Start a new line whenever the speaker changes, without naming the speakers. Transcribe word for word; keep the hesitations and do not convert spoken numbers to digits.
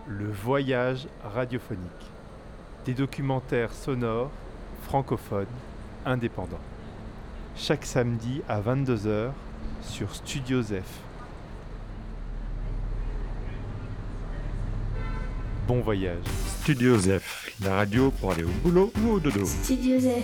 Le voyage radiophonique. Des documentaires sonores, francophones, indépendants. Chaque samedi à vingt-deux heures sur Studio Zef. Bon voyage.
Studio Zef, la radio pour aller au boulot ou au dodo.
Studio Zef.